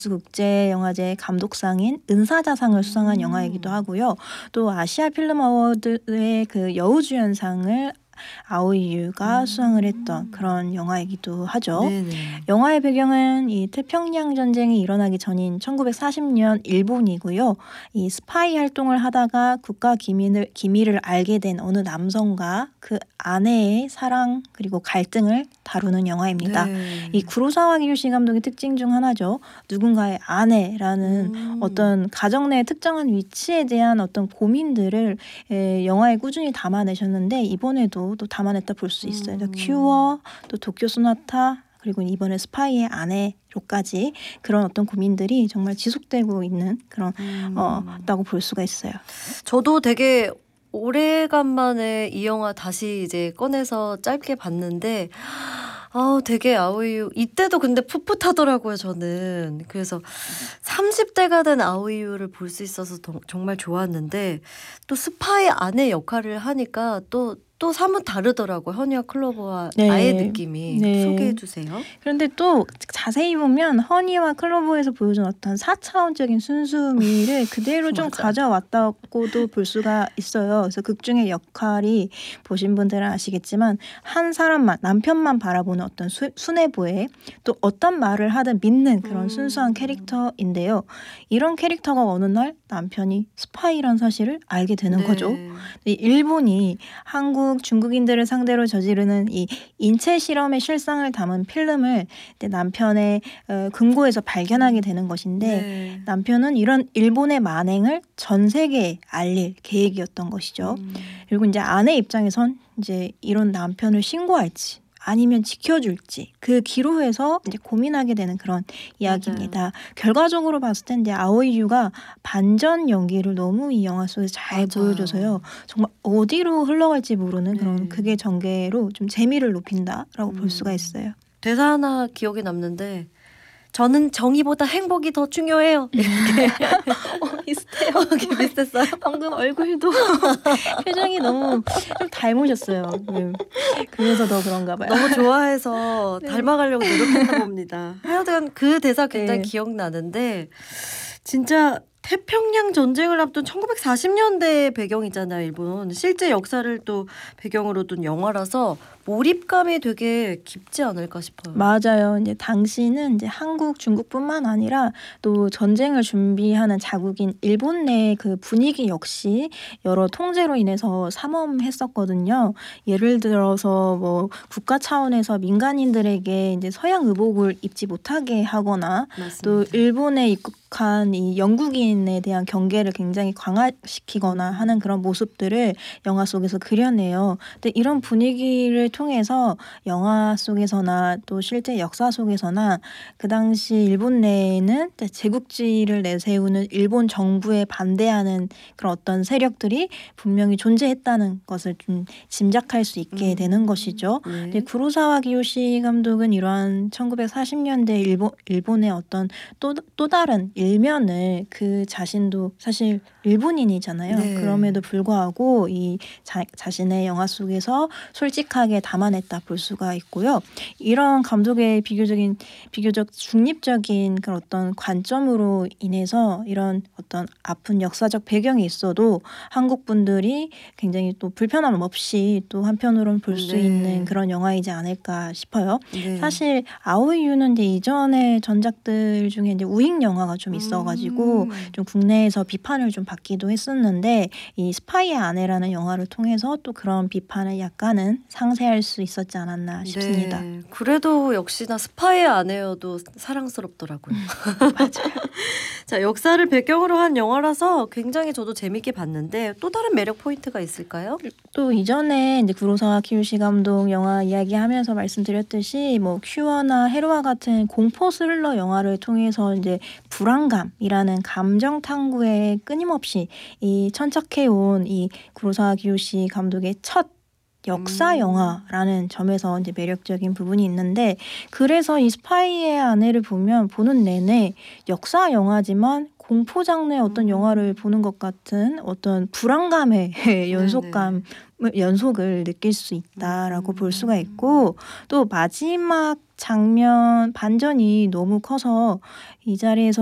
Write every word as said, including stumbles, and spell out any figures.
국제영화제 감독상인 은사자상을 수상한 음. 영화이기도 하고요. 또 아시아 필름 어워드의 그 여우주연상을 아오이 유가 음. 수상을 했던 그런 영화이기도 하죠. 네네. 영화의 배경은 이 태평양 전쟁이 일어나기 전인 천구백사십 년 일본이고요. 이 스파이 활동을 하다가 국가 기밀을, 기밀을 알게 된 어느 남성과 그 아내의 사랑 그리고 갈등을 다루는 영화입니다. 네. 이 구로사와 기요시 감독의 특징 중 하나죠. 누군가의 아내라는 음. 어떤 가정 내 특정한 위치에 대한 어떤 고민들을 에, 영화에 꾸준히 담아내셨는데 이번에도 또 담아냈다 볼 수 있어요. 음. 큐어, 또 도쿄 소나타, 그리고 이번에 스파이의 아내로까지 그런 어떤 고민들이 정말 지속되고 있는 그런 음. 어다고 볼 수가 있어요. 저도 되게 오래간만에 이 영화 다시 이제 꺼내서 짧게 봤는데 아 되게 아오이유 이때도 근데 풋풋하더라고요 저는. 그래서 삼십 대가 된 아오이유를 볼 수 있어서 더, 정말 좋았는데 또 스파이 아내 역할을 하니까 또 또 사뭇 다르더라고요. 허니와 클로버와 네. 아예 느낌이. 네. 소개해 주세요. 그런데 또 자세히 보면 허니와 클로버에서 보여준 어떤 사 차원적인 순수미를 그대로 좀 맞아요. 가져왔다고도 볼 수가 있어요. 그래서 극 중의 역할이 보신 분들은 아시겠지만 한 사람만 남편만 바라보는 어떤 수, 순애보에 또 어떤 말을 하든 믿는 그런 음. 순수한 캐릭터인데요. 이런 캐릭터가 어느 날 남편이 스파이란 사실을 알게 되는 네. 거죠. 이 일본이 한국 중국인들을 상대로 저지르는 이 인체 실험의 실상을 담은 필름을 남편의 어, 금고에서 발견하게 되는 것인데 네. 남편은 이런 일본의 만행을 전 세계에 알릴 계획이었던 것이죠. 음. 그리고 이제 아내 입장에선 이제 이런 남편을 신고할지 아니면 지켜줄지 그 기로에서 이제 고민하게 되는 그런 이야기입니다. 맞아요. 결과적으로 봤을 때 이제 아오이유가 반전 연기를 너무 이 영화 속에서 잘 맞아요. 보여줘서요. 정말 어디로 흘러갈지 모르는 네. 그런 극의 전개로 좀 재미를 높인다라고 음. 볼 수가 있어요. 대사 하나 기억에 남는데 저는 정의보다 행복이 더 중요해요. 이렇게 어, 비슷해요. 이렇게 비슷했어요. 방금 얼굴도 표정이 너무 좀 닮으셨어요. 네. 그래서 더 그런가 봐요. 너무 좋아해서 네. 닮아가려고 노력했나 봅니다. 하여간 그 대사 굉장히 네. 기억나는데 진짜 태평양 전쟁을 앞둔 천구백사십 년대 배경이잖아요, 일본. 실제 역사를 또 배경으로 둔 영화라서 몰입감이 되게 깊지 않을까 싶어요. 맞아요. 이제 당시는 이제 한국, 중국뿐만 아니라 또 전쟁을 준비하는 자국인 일본 내 그 분위기 역시 여러 통제로 인해서 삼엄했었거든요. 예를 들어서 뭐 국가 차원에서 민간인들에게 이제 서양 의복을 입지 못하게 하거나 맞습니다. 또 일본에 입국한 이 영국인에 대한 경계를 굉장히 강화시키거나 하는 그런 모습들을 영화 속에서 그려내요. 근데 이런 분위기를 통해서 영화 속에서나 또 실제 역사 속에서나 그 당시 일본 내에는 제국주의를 내세우는 일본 정부에 반대하는 그런 어떤 세력들이 분명히 존재했다는 것을 좀 짐작할 수 있게 음. 되는 것이죠. 네. 근데 구로사와 기요시 감독은 이러한 천구백사십 년대 일본, 일본의 어떤 또, 또 다른 일면을 그 자신도 사실 일본인이잖아요. 네. 그럼에도 불구하고 이 자, 자신의 영화 속에서 솔직하게 담아냈다 볼 수가 있고요. 이런 감독의 비교적인 비교적 중립적인 그런 어떤 관점으로 인해서 이런 어떤 아픈 역사적 배경이 있어도 한국 분들이 굉장히 또 불편함 없이 또 한편으로는 볼 수 네. 있는 그런 영화이지 않을까 싶어요. 네. 사실 아오이유는 이제 이전의 전작들 중에 이제 우익 영화가 좀 있어가지고 음. 좀 국내에서 비판을 좀 받기도 했었는데 이 스파이의 아내라는 영화를 통해서 또 그런 비판을 약간은 상쇄할 수 있었지 않았나 싶습니다. 네. 그래도 역시나 스파이의 아내여도 사랑스럽더라고요. 맞아요. 자, 역사를 배경으로 한 영화라서 굉장히 저도 재밌게 봤는데 또 다른 매력 포인트가 있을까요? 또 이전에 이제 구로사와 키요시 감독 영화 이야기하면서 말씀드렸듯이 뭐 큐어나 헤로와 같은 공포 스릴러 영화를 통해서 이제 불안감이라는 감정 탐구에 끊임없이 이 천착해온 이 구로사와 키요시 감독의 첫 역사 음. 영화라는 점에서 이제 매력적인 부분이 있는데 그래서 이 스파이의 아내를 보면 보는 내내 역사 영화지만 공포 장르의 어떤 음. 영화를 보는 것 같은 어떤 불안감의 연속감을 연속을 느낄 수 있다라고 볼 수가 있고 또 마지막 장면 반전이 너무 커서 이 자리에서